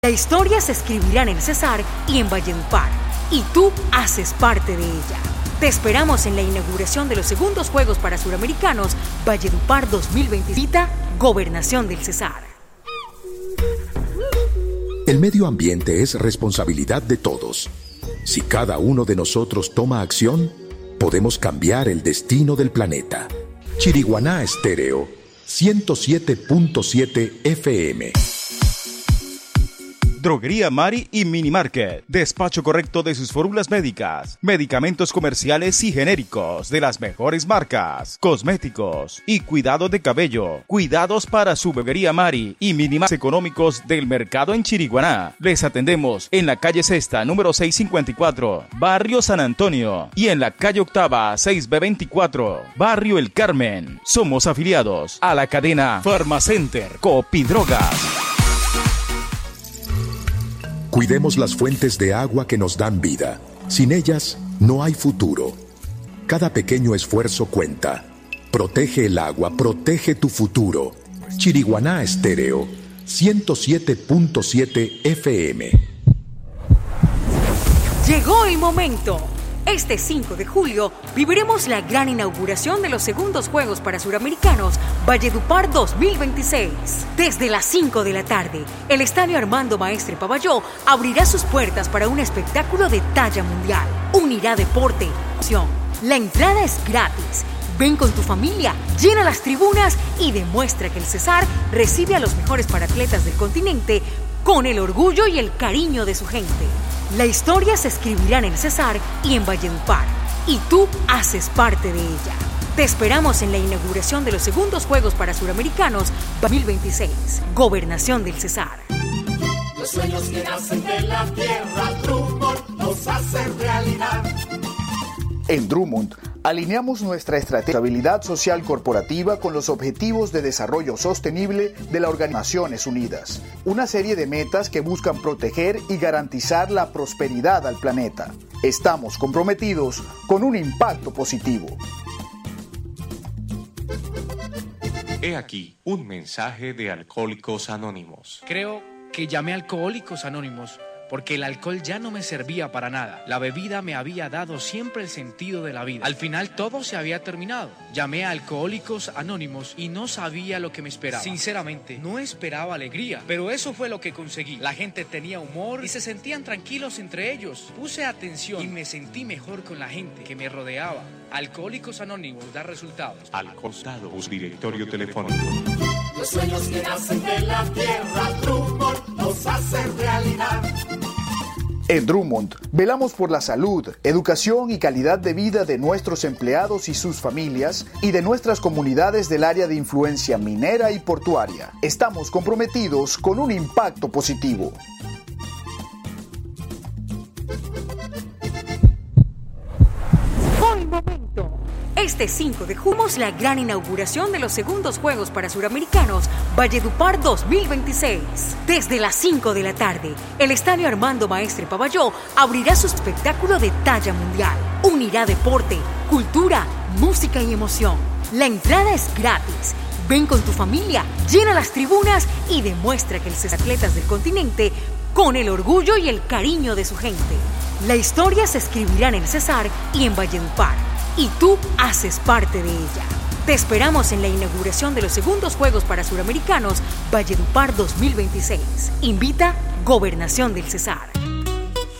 La historia se escribirá en el Cesar y en Valledupar, y tú haces parte de ella. Te esperamos en la inauguración de los segundos Juegos para Suramericanos Valledupar 2020. Gobernación del Cesar. El medio ambiente es responsabilidad de todos. Si cada uno de nosotros toma acción, podemos cambiar el destino del planeta. Chiriguaná Estéreo, 107.7 FM. Droguería Mari y Mini Market. Despacho correcto de sus fórmulas médicas, medicamentos comerciales y genéricos de las mejores marcas, cosméticos y cuidado de cabello. Cuidados para su Droguería Mari y Mini Market económicos del mercado en Chiriguaná. Les atendemos en la calle Sexta, número 654, Barrio San Antonio, y en la calle Octava, 6B24, Barrio El Carmen. Somos afiliados a la cadena Farmacenter Copidrogas. Cuidemos las fuentes de agua que nos dan vida. Sin ellas, no hay futuro. Cada pequeño esfuerzo cuenta. Protege el agua, protege tu futuro. Chiriguaná Estéreo, 107.7 FM. Llegó el momento. Este 5 de julio viviremos la gran inauguración de los segundos Juegos para Suramericanos Valledupar 2026. Desde las 5 de la tarde, el Estadio Armando Maestre Pavalló abrirá sus puertas para un espectáculo de talla mundial. Unirá deporte, opción. La entrada es gratis. Ven con tu familia, llena las tribunas y demuestra que el Cesar recibe a los mejores paratletas del continente con el orgullo y el cariño de su gente. La historia se escribirá en el Cesar y en Valledupar, y tú haces parte de ella. Te esperamos en la inauguración de los segundos Juegos para Suramericanos 2026. Gobernación del Cesar. Los sueños que nacen de la tierra, Drummond los hace realidad. En Drummond, alineamos nuestra estabilidad social corporativa con los Objetivos de Desarrollo Sostenible de las Naciones Unidas, una serie de metas que buscan proteger y garantizar la prosperidad al planeta. Estamos comprometidos con un impacto positivo. He aquí un mensaje de Alcohólicos Anónimos. Creo que llamé a Alcohólicos Anónimos porque el alcohol ya no me servía para nada. La bebida me había dado siempre el sentido de la vida. Al final todo se había terminado. Llamé a Alcohólicos Anónimos y no sabía lo que me esperaba. Sinceramente, no esperaba alegría, pero eso fue lo que conseguí. La gente tenía humor y se sentían tranquilos entre ellos. Puse atención y me sentí mejor con la gente que me rodeaba. Alcohólicos Anónimos da resultados. Alcoholicados, directorio telefónico. Los sueños que nacen de la tierra, Drummond los hace realidad. En Drummond, velamos por la salud, educación y calidad de vida de nuestros empleados y sus familias y de nuestras comunidades del área de influencia minera y portuaria. Estamos comprometidos con un impacto positivo. Buen momento. Este 5 de julio la gran inauguración de los segundos Juegos para Suramericanos Valledupar 2026. Desde las 5 de la tarde, el Estadio Armando Maestre Pavalló abrirá su espectáculo de talla mundial. Unirá deporte, cultura, música y emoción. La entrada es gratis. Ven con tu familia, llena las tribunas y demuestra que los atletas del continente con el orgullo y el cariño de su gente. La historia se escribirá en el Cesar y en Valledupar, y tú haces parte de ella. Te esperamos en la inauguración de los segundos Juegos para Suramericanos Valledupar 2026. Invita Gobernación del Cesar.